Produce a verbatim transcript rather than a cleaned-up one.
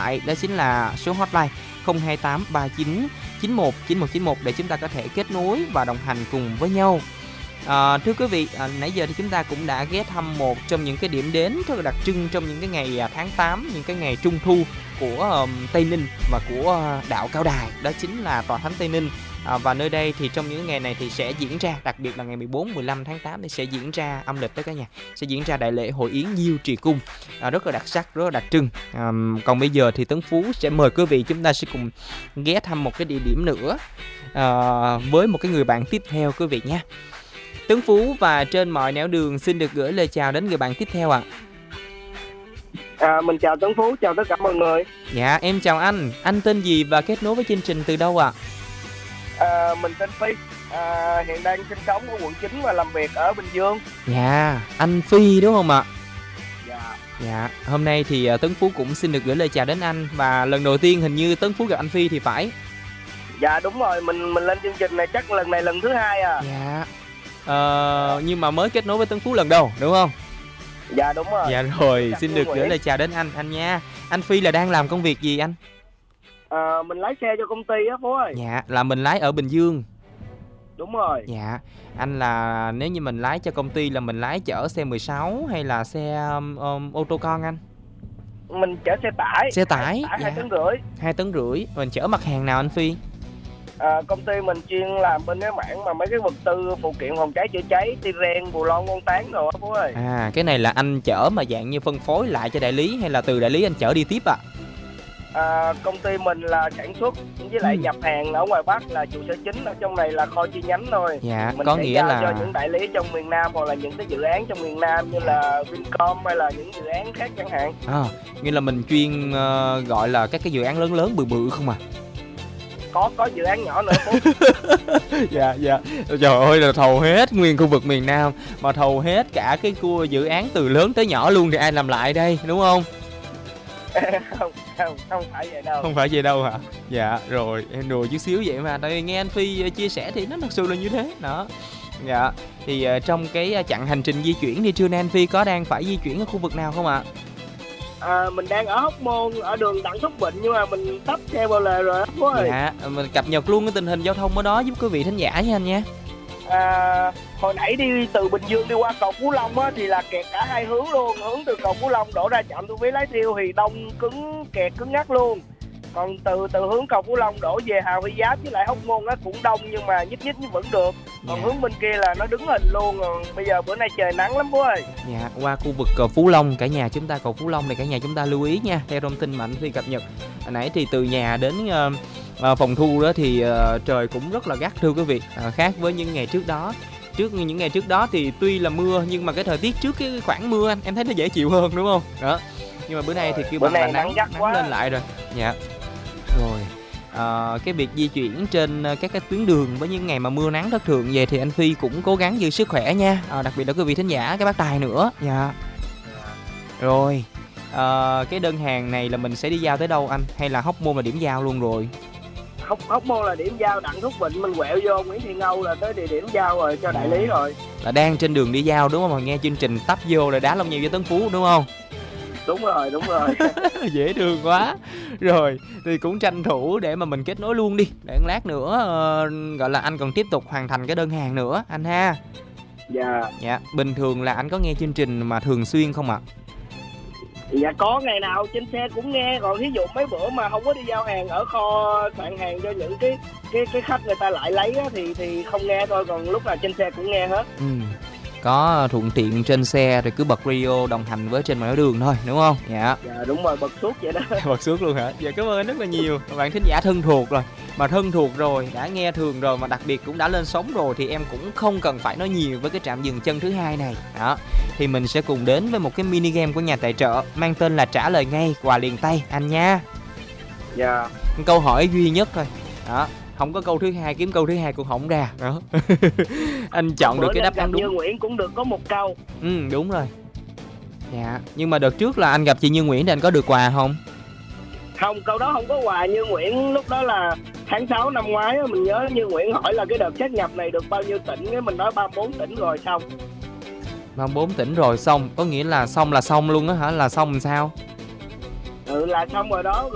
thoại, đó chính là số hotline không hai tám ba chín chín một chín một chín một để chúng ta có thể kết nối và đồng hành cùng với nhau. À, thưa quý vị, à, nãy giờ thì chúng ta cũng đã ghé thăm một trong những cái điểm đến rất là đặc trưng trong những cái ngày à, tháng tám, những cái ngày trung thu của um, Tây Ninh và của uh, đạo Cao Đài, đó chính là Tòa Thánh Tây Ninh. À, và nơi đây thì trong những ngày này thì sẽ diễn ra, đặc biệt là ngày mười bốn, mười lăm tháng tám thì sẽ diễn ra âm lịch đó cả nhà, sẽ diễn ra đại lễ hội yến Diêu Trì Cung, à, rất là đặc sắc, rất là đặc trưng. À, còn bây giờ thì Tấn Phú sẽ mời quý vị chúng ta sẽ cùng ghé thăm một cái địa điểm nữa à, với một cái người bạn tiếp theo quý vị nhé. Tấn Phú và trên mọi nẻo đường xin được gửi lời chào đến người bạn tiếp theo ạ. À. À, mình chào Tấn Phú, chào tất cả mọi người. Dạ, em chào anh. Anh tên gì và kết nối với chương trình từ đâu ạ? À? À, mình tên Phi, à, hiện đang sinh sống ở quận chín và làm việc ở Bình Dương. Dạ, anh Phi đúng không ạ? Dạ. Dạ, hôm nay thì Tấn Phú cũng xin được gửi lời chào đến anh. Và lần đầu tiên hình như Tấn Phú gặp anh Phi thì phải. Dạ đúng rồi, mình mình lên chương trình này chắc lần này lần thứ hai à. Dạ. Ờ, nhưng mà mới kết nối với Tấn Phú lần đầu đúng không? Dạ đúng rồi. Dạ rồi, xin được gửi lời chào đến anh anh nha. Anh Phi là đang làm công việc gì anh? À, mình lái xe cho công ty á Phú ơi. Dạ, là mình lái ở Bình Dương. Đúng rồi. Dạ, anh là nếu như mình lái cho công ty là mình lái chở xe mười sáu hay là xe um, um, ô tô con anh? Mình chở xe tải. Xe tải, tải dạ. hai tấn rưỡi. Hai tấn rưỡi. Mình chở mặt hàng nào anh Phi? À, công ty mình chuyên làm bên cái mảng mà mấy cái vật tư phụ kiện phòng cháy chữa cháy, ti-ren, bù lon, con tán rồi Phú ơi. À, cái này là anh chở mà dạng như phân phối lại cho đại lý hay là từ đại lý anh chở đi tiếp ạ? À? À, công ty mình là sản xuất với lại ừ. nhập hàng ở ngoài Bắc, là trụ sở chính, ở trong này là kho chi nhánh thôi. Dạ, mình có sẽ nghĩa giao là cho những đại lý trong miền Nam hoặc là những cái dự án trong miền Nam như là Vincom hay là những dự án khác chẳng hạn. À, nghĩa là mình chuyên uh, gọi là các cái dự án lớn lớn bự bự không à? có có dự án nhỏ nữa Phú. Dạ dạ, trời ơi là thầu hết nguyên khu vực miền Nam, mà thầu hết cả cái cua dự án từ lớn tới nhỏ luôn thì ai làm lại đây đúng không? không không không phải vậy đâu. Không phải vậy đâu hả? Dạ rồi, em đùa chút xíu vậy mà, tại vì nghe anh Phi chia sẻ thì nó thật sự là như thế đó. Dạ, thì uh, trong cái chặng hành trình di chuyển thì trưa nay anh Phi có đang phải di chuyển ở khu vực nào không ạ? À, mình đang ở Hóc Môn, ở đường Đặng Thúc Bình, nhưng mà mình tấp xe vào lề rồi đó ơi. Dạ, mình cập nhật luôn cái tình hình giao thông ở đó giúp quý vị thính giả nha anh nha. À, hồi nãy đi từ Bình Dương đi qua cầu Phú Long á thì là kẹt cả hai hướng luôn, hướng từ cầu Phú Long đổ ra trạm thu phí Lái Thiêu thì đông cứng, kẹt cứng ngắc luôn. Còn từ từ hướng cầu Phú Long đổ về Hà Huy Giáp với lại Hóc Môn á cũng đông nhưng mà nhích nhích vẫn được. Còn dạ. hướng bên kia là nó đứng hình luôn rồi. Bây giờ bữa nay trời nắng lắm bố ơi. Dạ, qua khu vực cầu Phú Long, cả nhà chúng ta cầu Phú Long này cả nhà chúng ta lưu ý nha. Theo thông tin mà anh Phi cập nhật hồi nãy thì từ nhà đến uh, uh, phòng thu đó thì uh, trời cũng rất là gắt thưa quý vị. Uh, khác với những ngày trước đó. Trước những ngày trước đó thì tuy là mưa nhưng mà cái thời tiết trước cái khoảng mưa anh em thấy nó dễ chịu hơn đúng không? Đó. Nhưng mà bữa nay thì kêu bằng là nắng gắt nắng lên lại rồi. Dạ. Rồi, à, cái việc di chuyển trên các cái tuyến đường với những ngày mà mưa nắng thất thường về thì anh Phi cũng cố gắng giữ sức khỏe nha, à, đặc biệt là quý vị thính giả, cái bác Tài nữa. Dạ. Rồi, à, cái đơn hàng này là mình sẽ đi giao tới đâu anh? Hay là Hóc Môn là điểm giao luôn rồi? Hóc, Hóc Môn là điểm giao, Đặng Thúc Bình mình quẹo vô Nguyễn Thị Ngâu là tới địa điểm giao rồi cho đại lý rồi. Là đang trên đường đi giao đúng không? Mà nghe chương trình tấp vô là đá lông nhiều với Tấn Phú đúng không? Đúng rồi, đúng rồi. Dễ thương quá. Rồi, thì cũng tranh thủ để mà mình kết nối luôn đi. Để lát nữa uh, gọi là anh còn tiếp tục hoàn thành cái đơn hàng nữa anh ha. Dạ. Dạ, bình thường là anh có nghe chương trình mà thường xuyên không ạ? Dạ có, ngày nào trên xe cũng nghe. Còn ví dụ mấy bữa mà không có đi giao hàng ở kho soạn hàng cho những cái cái cái khách người ta lại lấy á, thì thì không nghe thôi. Còn lúc nào trên xe cũng nghe hết. Ừ. Có thuận tiện trên xe rồi cứ bật radio đồng hành với trên mọi đường thôi đúng không? Dạ. Dạ đúng rồi, bật suốt vậy đó. Bật suốt luôn hả? Dạ cảm ơn rất là nhiều. Bạn thính giả thân thuộc rồi. Mà thân thuộc rồi, đã nghe thường rồi mà đặc biệt cũng đã lên sóng rồi thì em cũng không cần phải nói nhiều với cái trạm dừng chân thứ hai này. Đó. Thì mình sẽ cùng đến với một cái mini game của nhà tài trợ mang tên là trả lời ngay, quà liền tay anh nha. Dạ. Câu hỏi duy nhất thôi. Đó. Không có câu thứ hai, kiếm câu thứ hai cũng không ra đó. Anh chọn bữa được cái đáp án đúng. Như Nguyễn cũng được có một câu. Ừ đúng rồi. Dạ. Nhưng mà đợt trước là anh gặp chị Như Nguyễn thì anh có được quà không? Không, câu đó không có quà. Như Nguyễn lúc đó là tháng sáu năm ngoái á, mình nhớ Như Nguyễn hỏi là cái đợt sát nhập này được bao nhiêu tỉnh, cái mình nói ba mươi bốn tỉnh rồi xong. ba mươi bốn tỉnh rồi xong, có nghĩa là xong là xong luôn á hả? Là xong làm sao? Ừ là xong rồi đó.